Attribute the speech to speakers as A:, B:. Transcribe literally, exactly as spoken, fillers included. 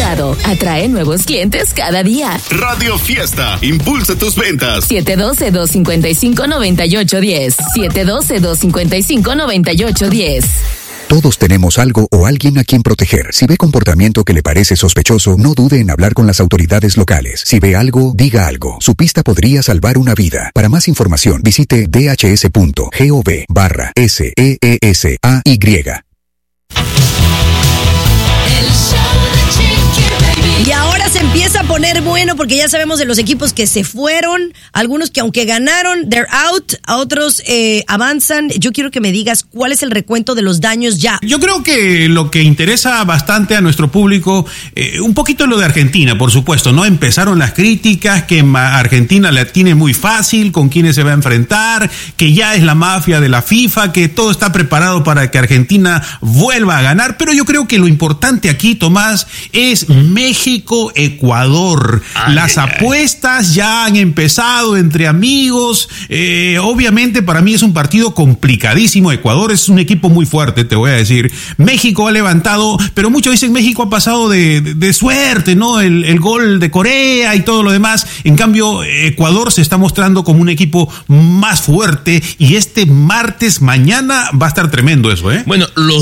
A: Condado. Atrae nuevos clientes cada día.
B: Radio Fiesta, impulsa tus ventas.
A: siete uno dos, dos cinco cinco, nueve ocho uno cero. siete uno dos, dos cinco cinco, nueve ocho uno cero.
C: Todos tenemos algo o alguien a quien proteger. Si ve comportamiento que le parece sospechoso, no dude en hablar con las autoridades locales. Si ve algo, diga algo. Su pista podría salvar una vida. Para más información, visite dhs.gov barra S E E S A Y.
D: Y ahora se empieza a poner bueno porque ya sabemos de los equipos que se fueron, algunos que aunque ganaron, they're out, a otros eh, avanzan. Yo quiero que me digas cuál es el recuento de los daños ya.
E: Yo creo que lo que interesa bastante a nuestro público, eh, un poquito lo de Argentina, por supuesto, ¿no? Empezaron las críticas, que Argentina la tiene muy fácil, con quiénes se va a enfrentar, que ya es la mafia de la FIFA, que todo está preparado para que Argentina vuelva a ganar, pero yo creo que lo importante aquí, Tomás, es México Ecuador. Ay, Las ay, apuestas ay. ya han empezado entre amigos. Eh, obviamente para mí es un partido complicadísimo. Ecuador es un equipo muy fuerte, te voy a decir. México ha levantado, pero muchos dicen México ha pasado de, de, de suerte, ¿no? El, el gol de Corea y todo lo demás. En cambio, Ecuador se está mostrando como un equipo más fuerte y este martes, mañana, va a estar tremendo eso, ¿eh?
F: Bueno, los